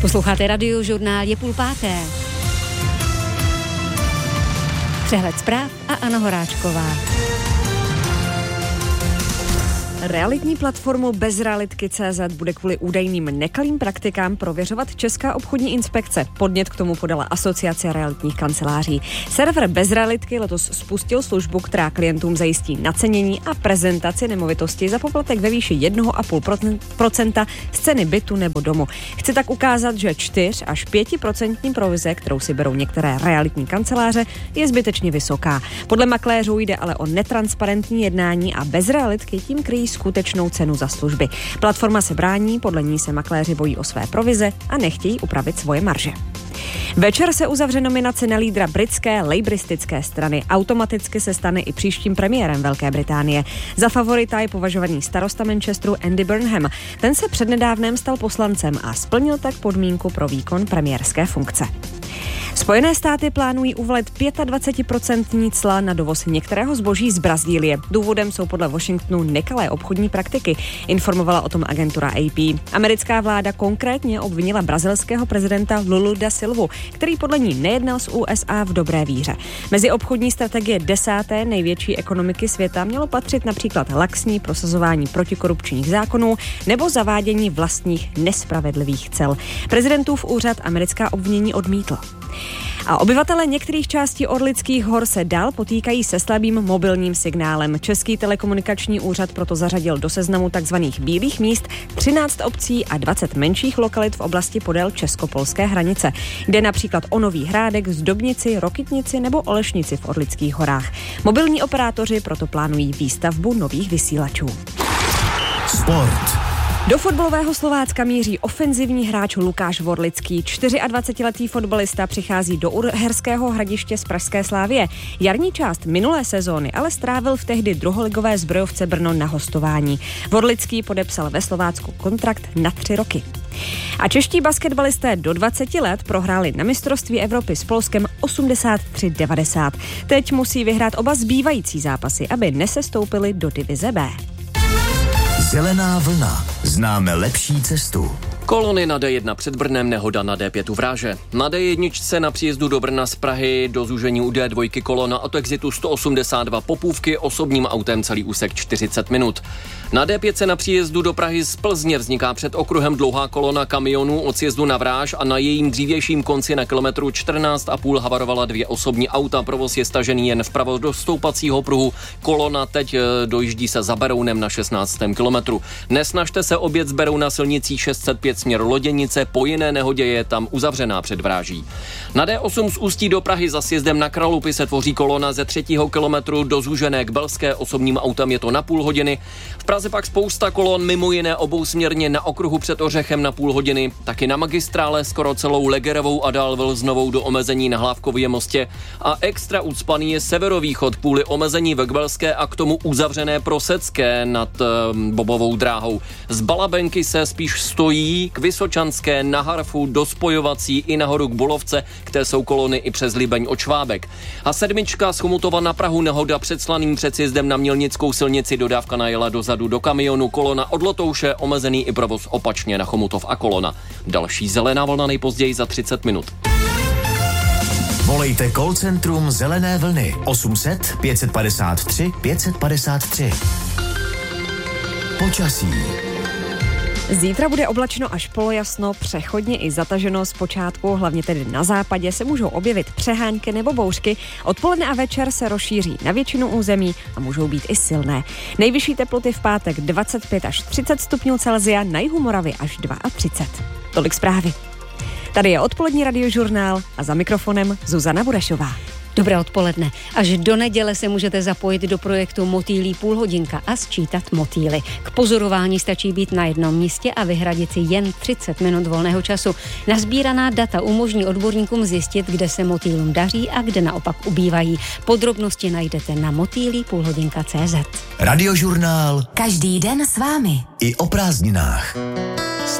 Posloucháte Radiožurnál, je 4:30. Přehled zpráv a Anna Horáčková. Realitní platformu Bezrealitky.cz bude kvůli údajným nekalým praktikám prověřovat Česká obchodní inspekce. Podnět k tomu podala Asociace realitních kanceláří. Server Bezrealitky letos spustil službu, která klientům zajistí nacenění a prezentaci nemovitosti za poplatek ve výši 1,5% z ceny bytu nebo domu. Chce tak ukázat, že 4 až 5% provize, kterou si berou některé realitní kanceláře, je zbytečně vysoká. Podle makléřů jde ale o netransparentní jednání a Bezrealitky tím kryjí skutečnou cenu za služby. Platforma se brání, podle ní se makléři bojí o své provize a nechtějí upravit svoje marže. Večer se uzavře nominace na lídra britské lejbristické strany. Automaticky se stane i příštím premiérem Velké Británie. Za favorita je považovaný starosta Manchesteru Andy Burnham. Ten se přednedávnem stal poslancem a splnil tak podmínku pro výkon premiérské funkce. Spojené státy plánují uvalit 25% cla na dovoz některého zboží z Brazílie. Důvodem jsou podle Washingtonu nekalé obchodní praktiky, informovala o tom agentura AP. Americká vláda konkrétně obvinila brazilského prezidenta Lulu da Silvu, který podle ní nejednal s USA v dobré víře. Mezi obchodní strategie 10. největší ekonomiky světa mělo patřit například laxní prosazování protikorupčních zákonů nebo zavádění vlastních nespravedlivých cel. Prezidentův úřad americká obvinění odmítl. A obyvatelé některých částí Orlických hor se dál potýkají se slabým mobilním signálem. Český telekomunikační úřad proto zařadil do seznamu tzv. Bílých míst 13 obcí a 20 menších lokalit v oblasti podél česko-polské hranice, kde například o Nový Hrádek, Zdobnici, Rokytnici nebo Olešnici v Orlických horách. Mobilní operátoři proto plánují výstavbu nových vysílačů. Sport. Do fotbalového Slovácka míří ofenzivní hráč Lukáš Vorlický. 24letý fotbalista přichází do Uherského Hradiště z pražské Slavie. Jarní část minulé sezóny ale strávil v tehdy druholigové Zbrojovce Brno na hostování. Vorlický podepsal ve Slovácku kontrakt na 3 roky. A čeští basketbalisté do 20 let prohráli na mistrovství Evropy s Polskem 83-90. Teď musí vyhrát oba zbývající zápasy, aby nesestoupili do divize B. Zelená vlna. Známe lepší cestu. Kolony na D1 před Brnem, nehoda na D5 v Ráže. Na D1 na příjezdu do Brna z Prahy do zúžení u D2 kolona od exitu 182 Popůvky, osobním autem celý úsek 40 minut. Na D5 na příjezdu do Prahy z Plzně vzniká před okruhem dlouhá kolona kamionů od sjezdu na Vráž a na jejím dřívějším konci na kilometru 14,5 havarovala 2 osobní auta. Provoz je stažený jen vpravo do stoupacího pruhu. Kolona teď dojíždí se za Berounem na 16. kilometru. Nesnažte se objet z Berouna silnicí 605 směr Loděnice, po jiné nehodě je tam uzavřená před Vráží. Na D8 z Ústí do Prahy za sjezdem na Kralupy se tvoří kolona ze 3. kilometru do zúžené k Belské, osobním autem je to na půl hodiny. V Praze pak spousta kolon, mimo jiné obousměrně na okruhu před Ořechem na půl hodiny, taky na magistrále skoro celou Legerovou a dál Vlznovou do omezení na Hlávkově mostě a extra ucpaný je severovýchod kvůli omezení ve Gbelské a k tomu uzavřené Prosecké nad Bobovou dráhou. Z Balabenky se spíš stojí, k Vysočanské, na Harfu, do Spojovací i nahoru k Bulovce, kde jsou kolony i přes Libeň od Švábek. A 7 z Chomutova na Prahu, nehoda před Slaným před sjezdem na Mělnickou silnici, dodávka najela dozadu do kamionu, kolona od Lotouše, omezený i provoz opačně na Chomutov a kolona. Další zelená vlna nejpozději za 30 minut. Volejte call centrum Zelené vlny 800 553 553. Počasí. Zítra bude oblačno až polojasno, přechodně i zataženo zpočátku, hlavně tedy na západě se můžou objevit přehánky nebo bouřky. Odpoledne a večer se rozšíří na většinu území a můžou být i silné. Nejvyšší teploty v pátek 25 až 30 stupňů Celsia, na jihu Moravy až 32. Tolik zprávy. Tady je odpolední radiožurnál a za mikrofonem Zuzana Burešová. Dobré odpoledne. Až do neděle se můžete zapojit do projektu Motýlí půlhodinka a sčítat motýly. K pozorování stačí být na jednom místě a vyhradit si jen 30 minut volného času. Nasbíraná data umožní odborníkům zjistit, kde se motýlům daří a kde naopak ubývají. Podrobnosti najdete na motýlípůlhodinka.cz. Radiožurnál. Každý den s vámi. I o prázdninách.